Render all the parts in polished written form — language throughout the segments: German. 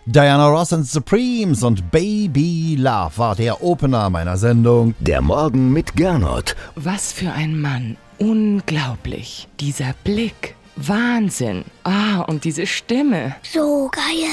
Diana Ross and Supremes und Baby Love war der Opener meiner Sendung. Der Morgen mit Gernot. Was für ein Mann. Unglaublich. Dieser Blick. Wahnsinn. Und diese Stimme. So geil.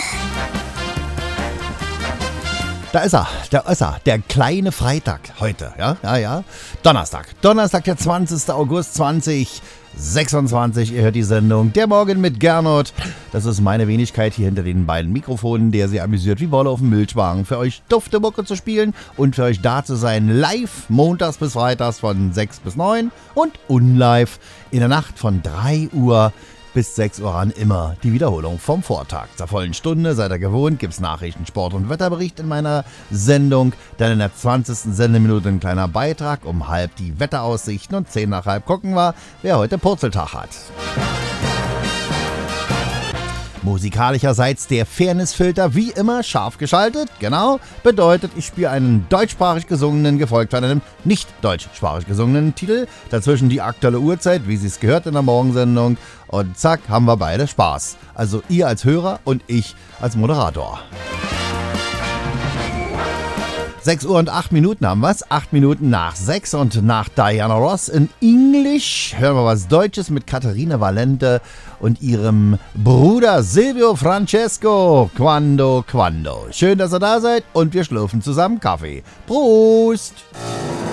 Da ist er, der kleine Freitag heute, ja. Donnerstag, der 20. August 2026, ihr hört die Sendung Der Morgen mit Gernot. Das ist meine Wenigkeit hier hinter den beiden Mikrofonen, der sie amüsiert wie Wolle auf dem Milchwagen, für euch dufte Mucke zu spielen und für euch da zu sein, live montags bis freitags von 6 bis 9 und unlive in der Nacht von 3 Uhr bis 6 Uhr an immer die Wiederholung vom Vortag. Zur vollen Stunde, seid ihr gewohnt, gibt's Nachrichten, Sport und Wetterbericht in meiner Sendung. Dann in der 20. Sendeminute ein kleiner Beitrag, um halb die Wetteraussichten und 10 nach halb gucken wir, wer heute Purzeltag hat. Musikalischerseits der Fairnessfilter wie immer scharf geschaltet, genau, bedeutet, ich spiele einen deutschsprachig gesungenen, gefolgt von einem nicht deutschsprachig gesungenen Titel, dazwischen die aktuelle Uhrzeit, wie sie es gehört in der Morgensendung und zack, haben wir beide Spaß. Also ihr als Hörer und ich als Moderator. 6 Uhr und 8 Minuten haben wir's. 8 Minuten nach 6 und nach Diana Ross in Englisch hören wir was Deutsches mit Katharina Valente und ihrem Bruder Silvio Francesco. Quando. Schön, dass ihr da seid und wir schlürfen zusammen Kaffee. Prost!